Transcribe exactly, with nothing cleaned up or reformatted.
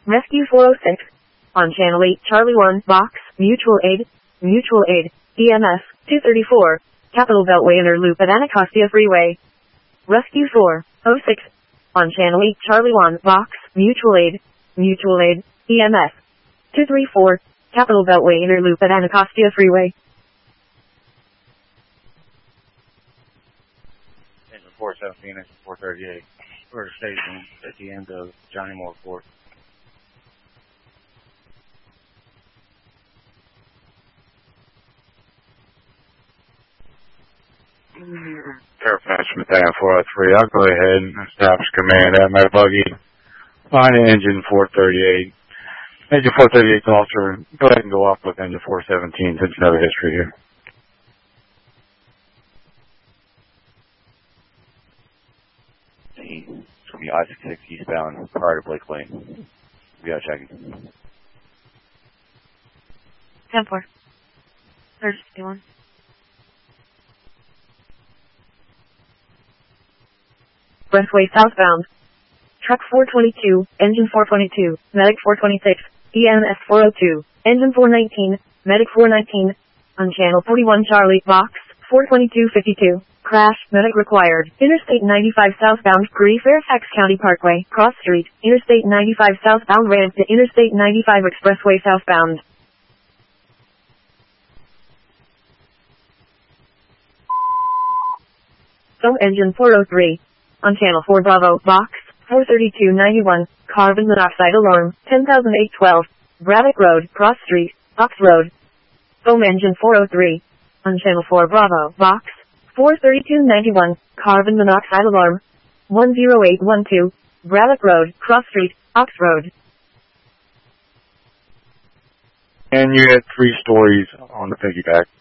Rescue four oh six. On Channel eight Charlie one, Box, Mutual Aid, Mutual Aid, E M S, two thirty-four, Capital Beltway Inner Loop at Anacostia Freeway. Rescue four oh six. On Channel eight Charlie one, Box, Mutual Aid, Mutual Aid, E M S, two thirty-four, Capital Beltway Inner Loop at Anacostia Freeway. Engine four seventeen, engine four thirty-eight. We're at a station at the end of Johnny Moore Court. Fairfax Battalion four oh three. I'll go ahead and establish command at my buggy. Find engine four thirty-eight. Engine four thirty-eight officer, go ahead and go off with engine four seventeen since another history here. It's going to be I sixty-six eastbound prior to Blake Lane. We got checking. ten four. third sixty-one. Expressway southbound. Truck four twenty-two, engine four twenty-two, medic four twenty-six, E M S four oh two, engine four nineteen, medic four nineteen, on channel forty-one Charlie, Box, four twenty-two fifty-two, crash, medic required, Interstate ninety-five southbound, Pre-Fairfax County Parkway, cross street, Interstate ninety-five southbound ramp to Interstate ninety-five Expressway southbound. So engine four oh three. On channel four Bravo, Box, four thirty-two ninety-one, carbon monoxide alarm, ten thousand eight twelve, Braddock Road, Cross Street, Ox Road. Foam engine four oh three. On channel four Bravo, Box, four thirty-two ninety-one, carbon monoxide alarm, one oh eight one two, Braddock Road, Cross Street, Ox Road. And you had three stories on the piggyback.